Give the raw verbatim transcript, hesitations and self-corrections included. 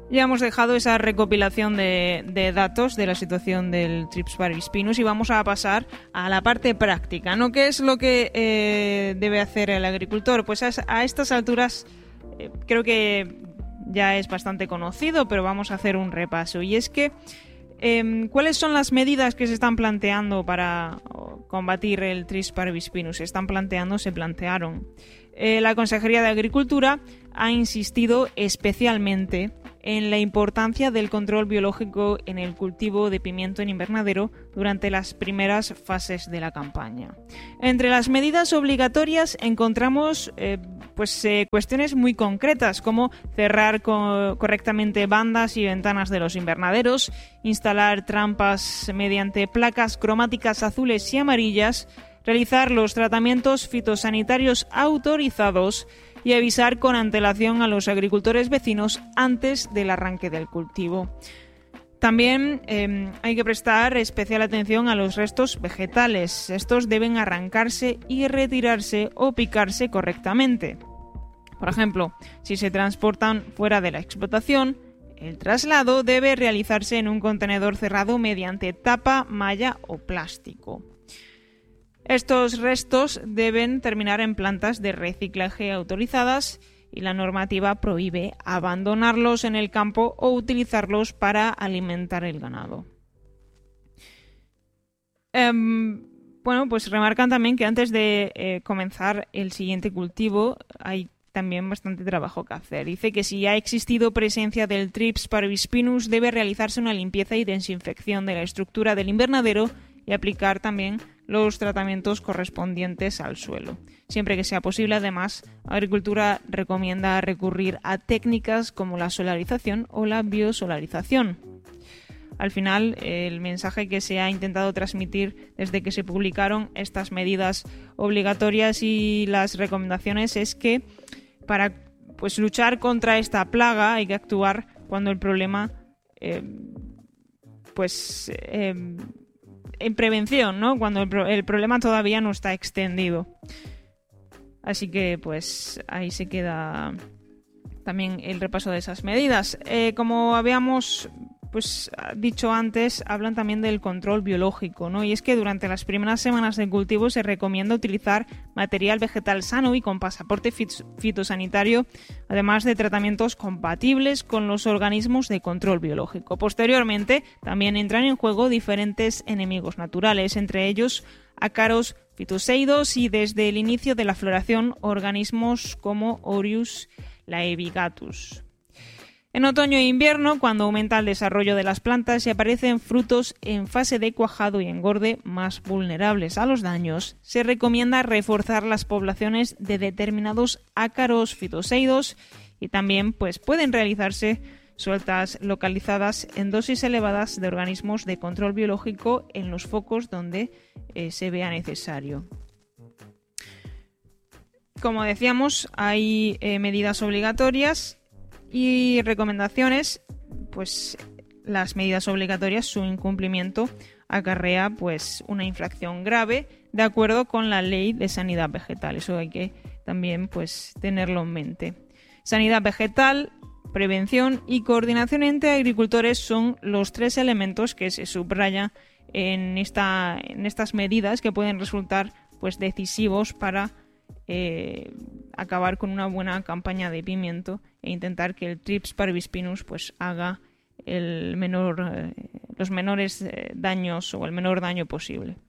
Ya hemos dejado esa recopilación de, de datos de la situación del Thrips parvispinus y vamos a pasar a la parte práctica, ¿no? ¿Qué es lo que eh, debe hacer el agricultor? Pues a, a estas alturas eh, creo que ya es bastante conocido, pero vamos a hacer un repaso. Y es que, eh, ¿cuáles son las medidas que se están planteando para combatir el Thrips parvispinus? Se están planteando, se plantearon. Eh, la Consejería de Agricultura ha insistido especialmente en la importancia del control biológico en el cultivo de pimiento en invernadero durante las primeras fases de la campaña. Entre las medidas obligatorias encontramos eh, pues, eh, cuestiones muy concretas, como cerrar co- correctamente bandas y ventanas de los invernaderos, instalar trampas mediante placas cromáticas azules y amarillas, realizar los tratamientos fitosanitarios autorizados y avisar con antelación a los agricultores vecinos antes del arranque del cultivo. También eh, hay que prestar especial atención a los restos vegetales. Estos deben arrancarse y retirarse o picarse correctamente. Por ejemplo, si se transportan fuera de la explotación, el traslado debe realizarse en un contenedor cerrado mediante tapa, malla o plástico. Estos restos deben terminar en plantas de reciclaje autorizadas y la normativa prohíbe abandonarlos en el campo o utilizarlos para alimentar el ganado. Eh, bueno, pues remarcan también que antes de eh, comenzar el siguiente cultivo hay también bastante trabajo que hacer. Dice que si ha existido presencia del Thrips parvispinus debe realizarse una limpieza y desinfección de la estructura del invernadero y aplicar también los tratamientos correspondientes al suelo. Siempre que sea posible, además, Agricultura recomienda recurrir a técnicas como la solarización o la biosolarización. Al final, el mensaje que se ha intentado transmitir desde que se publicaron estas medidas obligatorias y las recomendaciones es que para pues, luchar contra esta plaga hay que actuar cuando el problema eh, pues eh, en prevención, ¿no? Cuando el, pro- el problema todavía no está extendido. Así que, pues, ahí se queda también el repaso de esas medidas. Eh, como habíamos pues dicho antes, hablan también del control biológico, ¿no? Y es que durante las primeras semanas de cultivo se recomienda utilizar material vegetal sano y con pasaporte fitosanitario, además de tratamientos compatibles con los organismos de control biológico. Posteriormente, también entran en juego diferentes enemigos naturales, entre ellos ácaros, fitoseidos y desde el inicio de la floración organismos como Orius laevigatus. En otoño e invierno, cuando aumenta el desarrollo de las plantas y aparecen frutos en fase de cuajado y engorde más vulnerables a los daños, se recomienda reforzar las poblaciones de determinados ácaros fitoseidos y también pues, pueden realizarse sueltas localizadas en dosis elevadas de organismos de control biológico en los focos donde eh, se vea necesario. Como decíamos, hay eh, medidas obligatorias y recomendaciones. Pues las medidas obligatorias, su incumplimiento acarrea pues una infracción grave de acuerdo con la Ley de Sanidad Vegetal. Eso hay que también pues tenerlo en mente. Sanidad vegetal, prevención y coordinación entre agricultores son los tres elementos que se subrayan en, esta, en estas medidas que pueden resultar pues decisivos para Eh, acabar con una buena campaña de pimiento e intentar que el Thrips parvispinus pues haga el menor, eh, los menores eh, daños o el menor daño posible.